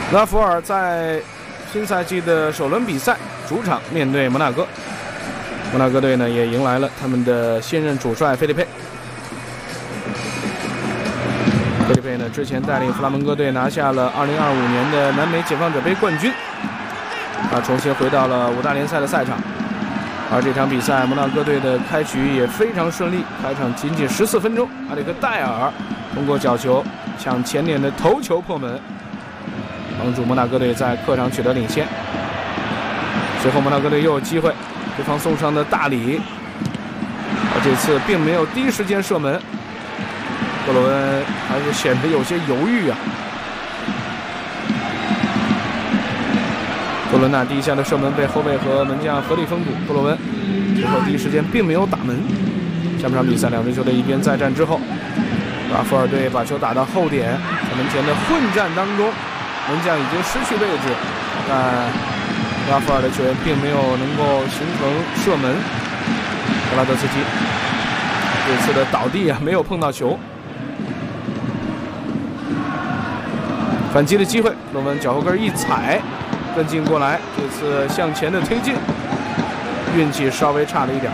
拉弗尔在新赛季的首轮比赛主场面对摩纳哥，摩纳哥队呢也迎来了他们的现任主帅菲利佩。菲利佩呢之前带领弗拉门戈队拿下了2025年的南美解放者杯冠军，重新回到了5大联赛的赛场。而这场比赛摩纳哥队的开局也非常顺利，开场仅仅14分钟，阿里克戴尔通过角球抢前点的头球破门，帮助摩纳哥队在客场取得领先。随后摩纳哥队又有机会，对方送上的大礼，而这次并没有第一时间射门，克罗恩还是显得有些犹豫啊。多伦纳第一下的射门被后卫和门将合力封堵，布洛温最后第一时间并没有打门。下半场比赛两支球队一边再战之后，拉弗尔队把球打到后点，在门前的混战当中，门将已经失去位置，但拉弗尔的球员并没有能够形成射门。格拉德斯基这次的倒地没有碰到球。反击的机会，罗文脚后跟一踩，跟进过来，这次向前的推进，运气稍微差了一点。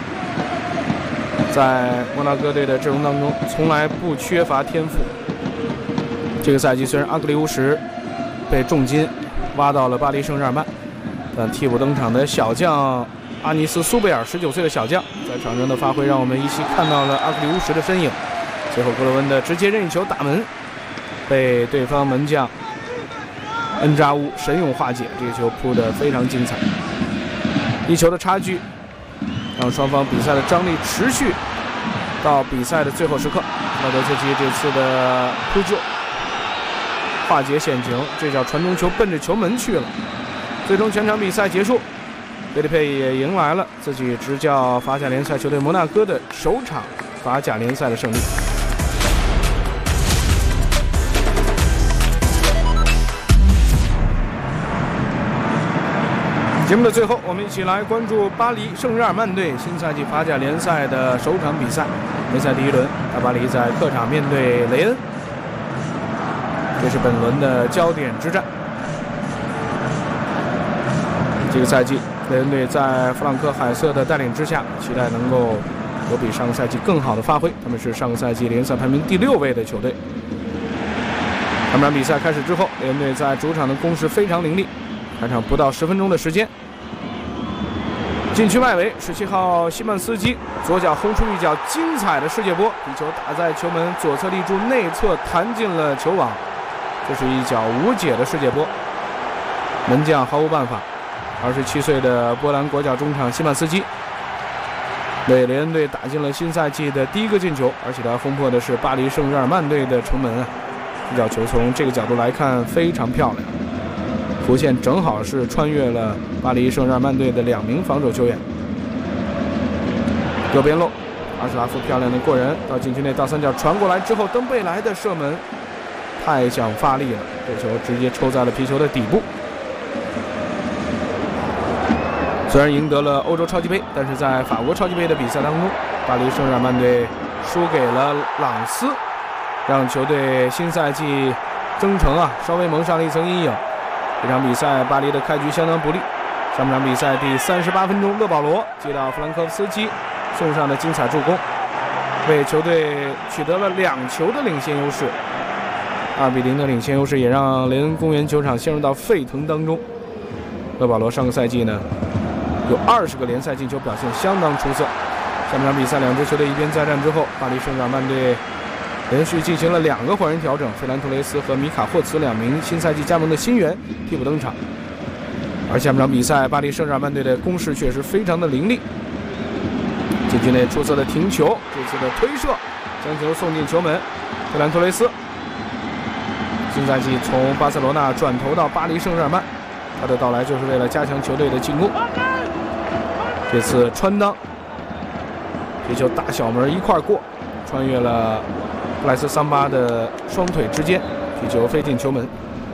在摩纳哥队的阵容当中，从来不缺乏天赋。这个赛季虽然阿格里乌什被重金挖到了巴黎圣日耳曼，但替补登场的小将阿尼斯苏贝尔19岁的小将，在场上的发挥让我们依稀看到了阿格里乌什的身影。最后格罗温的直接任意球打门，被对方门将恩扎乌神勇化解，这个球扑得非常精彩。一球的差距让双方比赛的张力持续到比赛的最后时刻。拉德切奇这次的扑救化解险情，这脚传中球奔着球门去了。最终全场比赛结束，菲利佩也迎来了自己执教法甲联赛球队摩纳哥的首场法甲联赛的胜利。节目的最后，我们一起来关注巴黎圣日耳曼队新赛季法甲联赛的首场比赛。联赛第一轮，大巴黎在客场面对雷恩，这是本轮的焦点之战。这个赛季，雷恩队在弗朗克海瑟的带领之下，期待能够有比上个赛季更好的发挥。他们是上个赛季联赛排名第6位的球队。上半场比赛开始之后，雷恩队在主场的攻势非常凌厉。开场不到10分钟的时间，禁区外围17号西曼斯基左脚轰出一脚精彩的世界波，皮球打在球门左侧立柱内侧弹进了球网，这是一脚无解的世界波，门将毫无办法。27岁的波兰国脚中场西曼斯基为雷恩队打进了新赛季的第1个进球，而且他轰破的是巴黎圣日耳曼队的城门啊！这脚球从这个角度来看非常漂亮，弧线正好是穿越了巴黎圣日耳曼队的2名防守球员。右边路，阿什拉夫漂亮的过人到禁区内，倒三角传过来之后，登贝莱的射门太想发力了，这球直接抽在了皮球的底部。虽然赢得了欧洲超级杯，但是在法国超级杯的比赛当中，巴黎圣日耳曼队输给了朗斯，让球队新赛季征程稍微蒙上了一层阴影。这场比赛巴黎的开局相当不利，上半场比赛第38分钟，勒保罗接到弗兰科夫斯基送上的精彩助攻，为球队取得了2球的领先优势。2比0的领先优势也让雷恩公园球场陷入到沸腾当中。勒保罗上个赛季呢有20个联赛进球，表现相当出色。下半场比赛两支球队一边再战之后，巴黎圣日耳曼队连续进行了2个换人调整，费兰托雷斯和米卡霍茨2名新赛季加盟的新援替补登场。而下半场比赛，巴黎圣日耳曼队的攻势确实非常的凌厉，禁区内出色的停球，这次的推射将球送进球门。费兰托雷斯新赛季从巴塞罗那转投到巴黎圣日耳曼，他的到来就是为了加强球队的进攻。这次穿裆，皮球大小门一块过，穿越了布莱斯桑巴的双腿之间，皮球飞进球门。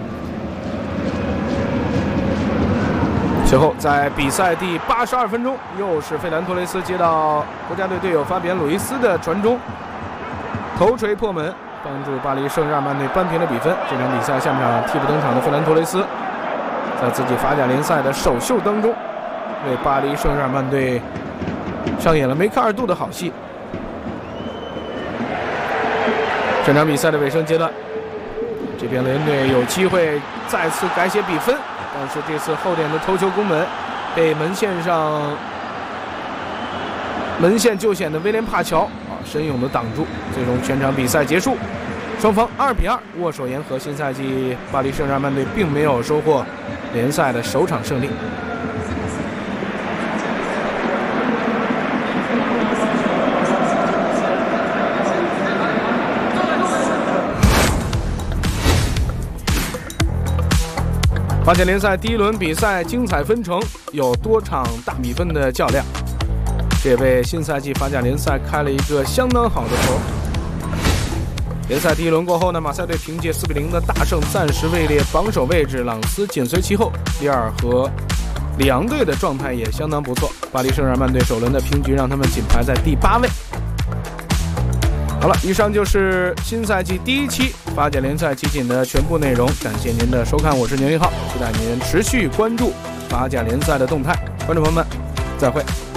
随后在比赛第82分钟，又是费兰托雷斯接到国家队队友法比安·鲁伊斯的传中，头锤破门， 帮助巴黎圣日耳曼队扳平了比分。这场比赛下半场替补登场的费兰托雷斯，在自己法甲联赛的首秀当中，为巴黎圣日耳曼队上演了梅开二度的好戏。这场比赛的尾声阶段，这边雷恩队有机会再次改写比分，但是这次后点的头球攻门被门线救险的威廉帕乔神勇的挡住，最终全场比赛结束，双方2比2握手言和。新赛季巴黎圣日耳曼队并没有收获联赛的首场胜利。法甲联赛第一轮比赛精彩纷呈，有多场大比分的较量，这也为新赛季法甲联赛开了一个相当好的头。联赛第一轮过后呢，马赛队凭借4比0的大胜，暂时位列榜首位置，朗斯紧随其后。第二和里昂队的状态也相当不错，巴黎圣日耳曼队首轮的平局让他们仅排在第8位。好了，以上就是新赛季第1期法甲联赛集锦的全部内容，感谢您的收看，我是宁一浩，期待您持续关注法甲联赛的动态。观众朋友们，再会。